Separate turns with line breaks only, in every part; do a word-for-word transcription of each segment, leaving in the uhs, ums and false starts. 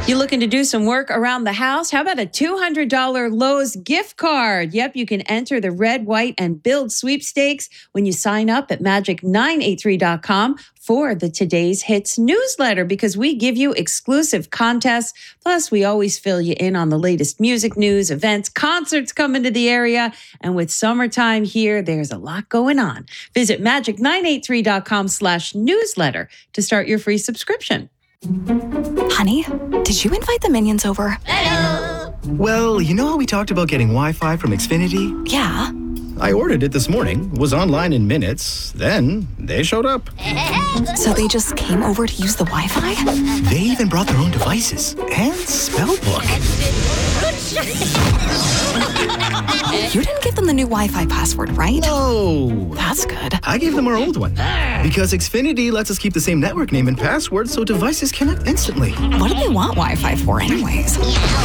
You looking to do some work around the house? How about a two hundred dollars Lowe's gift card? Yep, you can enter the Red, White, and Build sweepstakes when you sign up at magic nine eight three dot com for the Today's Hits newsletter, because we give you exclusive contests. Plus, we always fill you in on the latest music news, events, concerts coming to the area. And with summertime here, there's a lot going on. Visit magic nine eight three dot com slash newsletter to start your free subscription.
Honey, did you invite the minions over?
Hello. Well, you know how we talked about getting Wi-Fi from Xfinity?
Yeah.
I ordered it this morning, was online in minutes, then they showed up.
So they just came over to use the Wi-Fi?
They even brought their own devices and spell book.
You didn't give them the new Wi-Fi password, right?
No.
That's good.
I gave them our old one because Xfinity lets us keep the same network name and password so devices connect instantly.
What do they want Wi-Fi for anyways?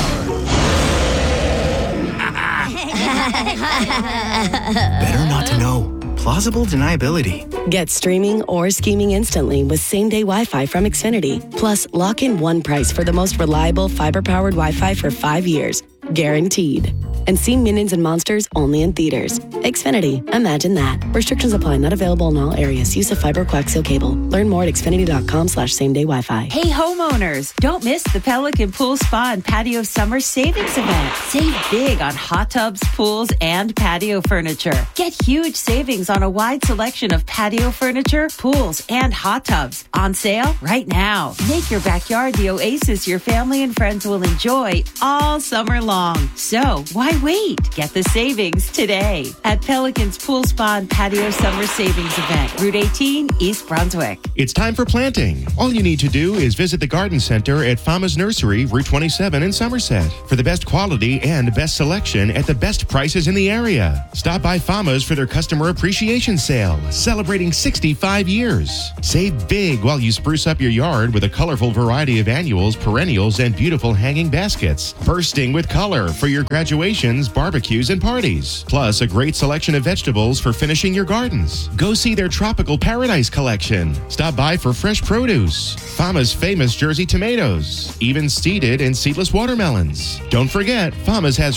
Better not to know. Plausible deniability.
Get streaming or scheming instantly with same-day Wi-Fi from Xfinity. Plus, lock in one price for the most reliable fiber-powered Wi-Fi for five years. Guaranteed. And see Minions and Monsters only in theaters. Xfinity. Imagine that. Restrictions apply. Not available in all areas. Use of fiber coaxial cable. Learn more at xfinity.com slash same-day Wi-Fi.
Hey, homeowners, don't miss the Pelican Pool Spa and Patio Summer Savings Event. Save big on hot tubs, pools, and patio furniture. Get huge savings on a wide selection of patio furniture, pools, and hot tubs. On sale right now. Make your backyard the oasis your family and friends will enjoy all summer long. So why wait? Get the savings today at Pelican's Pool Spa and Patio Summer Savings Event, Route eighteen, East Brunswick.
It's time for planting. All you need to do is visit the Garden Center at Fama's Nursery, Route twenty-seven in Somerset, for the best quality and best selection at the best prices in the area. Stop by Fama's for their customer appreciation sale, celebrating sixty-five years. Save big while you spruce up your yard with a colorful variety of annuals, perennials, and beautiful hanging baskets, bursting with color for your graduations, barbecues, and parties. Plus, a great selection of vegetables for finishing your gardens. Go see their Tropical Paradise collection. Stop by for fresh produce. Fama's famous Jersey tomatoes, even seeded and seedless watermelons. Don't forget, Fama's has